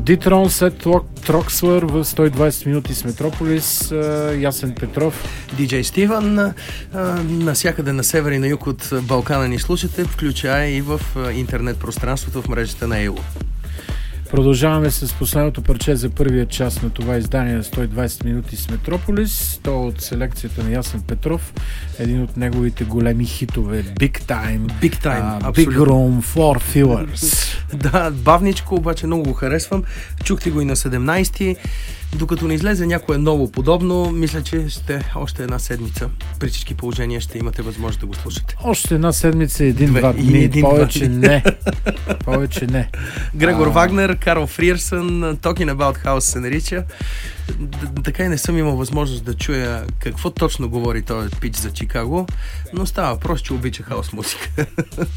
Дитрон след Трокслър в 120 минути с Метрополис, Ясен Петров. Диджей Стивън, насякъде на север и на юг от Балкана ни слушате, включая и в интернет пространството в мрежата на ЕУ. Продължаваме с последното парче за първия част на това издание на 120 минути с Метрополис. То от селекцията на Ясен Петров, един от неговите големи хитове, Big Time, Big Room for Fillers. Да, бавничко, обаче много го харесвам. Чухте го и на 17-ти. Докато не излезе някое ново подобно, мисля, че още една седмица при всички положения ще имате възможност да го слушате. Още една седмица и един-два дни. Повече не. Повече не. Грегор Вагнер, Карл Фриерсън, Talking About House се нарича. Така и не съм имал възможност да чуя какво точно говори този пич за Чикаго, но става въпрос, че обича хаос музика.